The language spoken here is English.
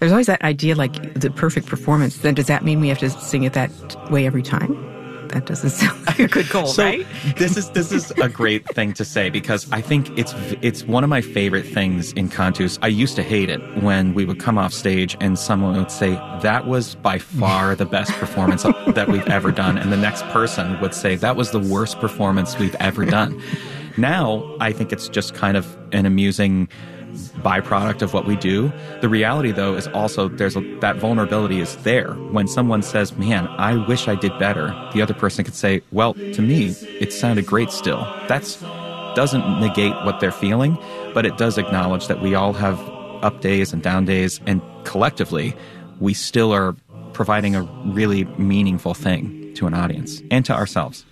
There's always that idea, like the perfect performance. Then does that mean we have to sing it that way every time? That doesn't sound like a good goal, right? This is a great thing to say, because I think it's one of my favorite things in Cantus. I used to hate it when we would come off stage and someone would say, that was by far the best performance that we've ever done. And the next person would say, that was the worst performance we've ever done. Now, I think it's just kind of an amusing byproduct of what we do. The reality, though, is also that vulnerability is there. When someone says, man, I wish I did better, the other person could say, well, to me, it sounded great still. That doesn't negate what they're feeling, but it does acknowledge that we all have up days and down days, and collectively, we still are providing a really meaningful thing to an audience and to ourselves.